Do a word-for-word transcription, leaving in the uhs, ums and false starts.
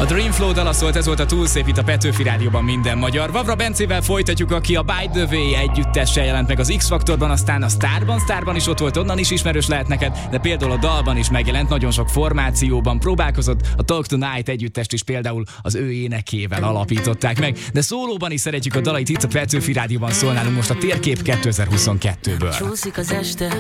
A Dreamflow dala szólt, ez volt a Túl szép itt a Petőfi Rádióban minden magyar. Vavra Bencével folytatjuk, aki a By the Way együttessel jelent meg az X-Faktorban, aztán a Starban, Starban is ott volt, onnan is ismerős lehet neked, de például a dalban is megjelent, nagyon sok formációban próbálkozott, a Talk Tonight együttest is például az ő énekével alapították meg, de szólóban is szeretjük a dalait, itt a Petőfi Rádióban szól nálunk most a Térkép kétezer-huszonkettőből. Csúszik az este,